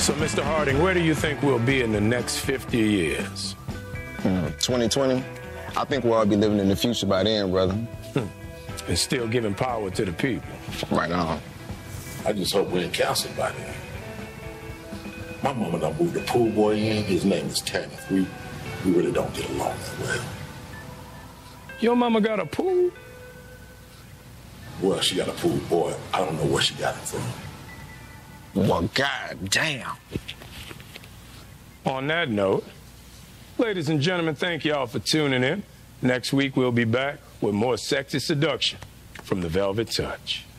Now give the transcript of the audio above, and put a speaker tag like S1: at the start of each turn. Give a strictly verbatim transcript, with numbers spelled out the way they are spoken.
S1: So, Mister Harding, where do you think we'll be in the next fifty years?
S2: Hmm, twenty twenty? I think we'll all be living in the future by then, brother.
S1: Hmm. And still giving power to the people.
S2: Right on.
S3: I just hope we're in council by then. My mama done moved the pool boy in. His name is Tanith. We, we really don't get along that well.
S1: Your mama got a pool?
S3: Well, she got a pool boy. I don't know where she got it from.
S2: Well, god damn.
S1: On that note, ladies and gentlemen, thank y'all for tuning in. Next week, we'll be back with more sexy seduction from the Velvet Touch.